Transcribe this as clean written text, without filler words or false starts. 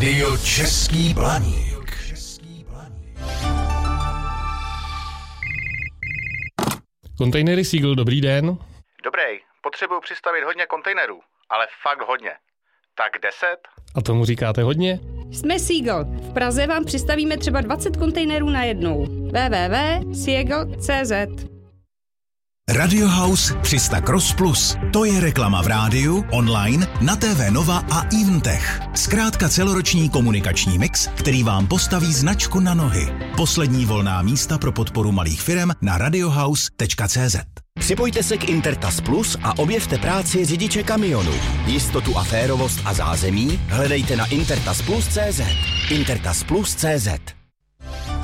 Radio Český Blaník. Kontejnery Seagull, dobrý den. Dobrý, potřebuju přistavit hodně kontejnerů, ale fakt hodně. Tak 10? A tomu říkáte hodně? Jsme Seagull. V Praze vám přistavíme třeba 20 kontejnerů najednou. www.seagull.cz. Radio House 300 Cross Plus. To je reklama v rádiu, online, na TV Nova a Eventech. Zkrátka celoroční komunikační mix, který vám postaví značku na nohy. Poslední volná místa pro podporu malých firem na radiohouse.cz. Připojte se k Intertas Plus a objevte práci řidiče kamionu. Jistotu a férovost a zázemí hledejte na intertasplus.cz. Intertasplus.cz.